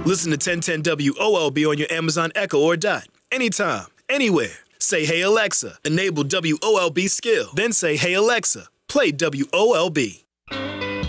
Listen to 1010 WOLB on your Amazon Echo or Dot. Anytime, anywhere. Say, "Hey Alexa, enable WOLB skill." Then say, "Hey Alexa, play WOLB."